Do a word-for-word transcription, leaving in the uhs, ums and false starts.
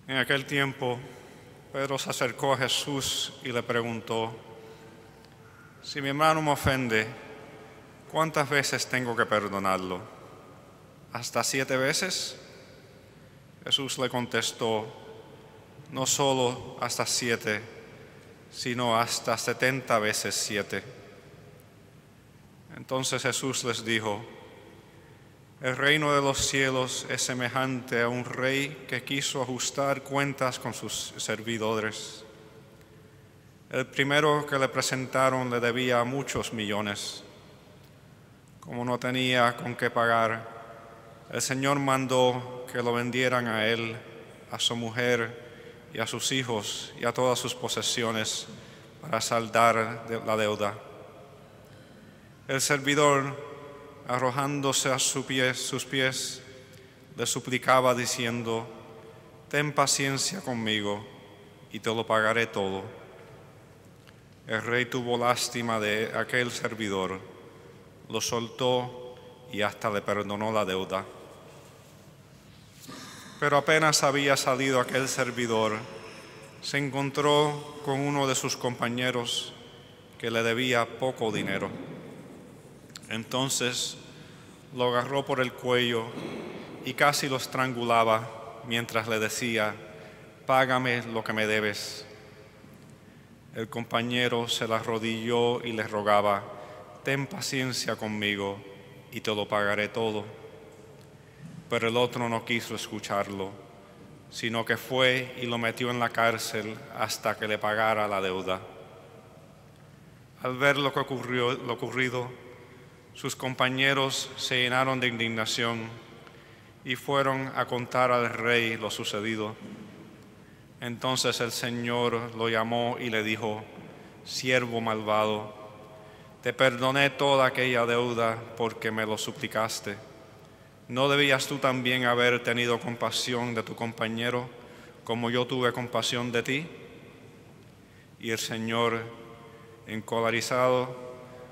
En aquel tiempo, Pedro se acercó a Jesús y le preguntó: si mi hermano me ofende, ¿cuántas veces tengo que perdonarlo? ¿Hasta siete veces? Jesús le contestó: no solo hasta siete, sino hasta setenta veces siete. Entonces Jesús les dijo: el reino de los cielos es semejante a un rey que quiso ajustar cuentas con sus servidores. El primero que le presentaron le debía muchos millones. Como no tenía con qué pagar, el Señor mandó que lo vendieran a él, a su mujer y a sus hijos y a todas sus posesiones para saldar la deuda. El servidor, arrojándose a sus pies, sus pies, le suplicaba diciendo: ten paciencia conmigo y te lo pagaré todo. El rey tuvo lástima de aquel servidor, lo soltó y hasta le perdonó la deuda. Pero apenas había salido aquel servidor, se encontró con uno de sus compañeros que le debía poco dinero. Entonces lo agarró por el cuello y casi lo estrangulaba mientras le decía: págame lo que me debes. El compañero se le arrodilló y le rogaba: ten paciencia conmigo y te lo pagaré todo. Pero el otro no quiso escucharlo, sino que fue y lo metió en la cárcel hasta que le pagara la deuda. Al ver lo que ocurrió, lo ocurrido, sus compañeros se llenaron de indignación y fueron a contar al rey lo sucedido. Entonces el Señor lo llamó y le dijo: siervo malvado, te perdoné toda aquella deuda porque me lo suplicaste. ¿No debías tú también haber tenido compasión de tu compañero como yo tuve compasión de ti? Y el Señor, encolerizado,